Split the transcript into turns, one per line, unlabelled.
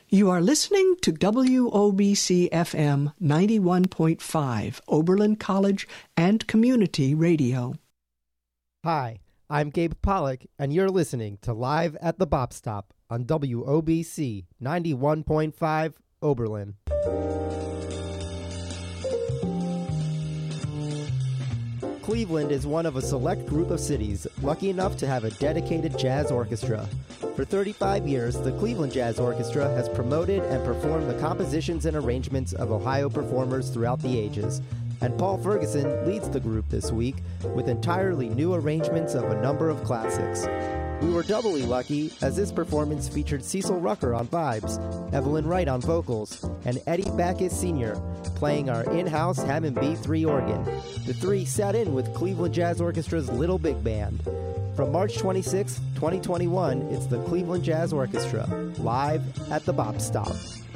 You are listening to WOBC FM 91.5, Oberlin College and Community Radio.
Hi, I'm Gabe Pollock, and you're listening to Live at the Bop Stop on WOBC 91.5, Oberlin. Cleveland is one of a select group of cities lucky enough to have a dedicated jazz orchestra. For 35 years, the Cleveland Jazz Orchestra has promoted and performed the compositions and arrangements of Ohio performers throughout the ages, and Paul Ferguson leads the group this week with entirely new arrangements of a number of classics. We were doubly lucky as this performance featured Cecil Rucker on vibes, Evelyn Wright on vocals, and Eddie Backus Sr. playing our in-house Hammond B3 organ. The three sat in with Cleveland Jazz Orchestra's Little Big Band. From March 26, 2021, it's the Cleveland Jazz Orchestra, live at the Bop Stop.